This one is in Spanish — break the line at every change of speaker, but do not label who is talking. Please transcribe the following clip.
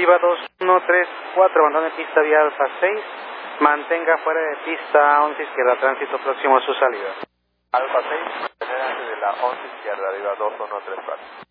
Arriba 2134, abandone pista vía Alfa 6, mantenga fuera de pista 11 izquierda, tránsito próximo a su salida.
Alfa 6, delante de la 11 izquierda, arriba 2134.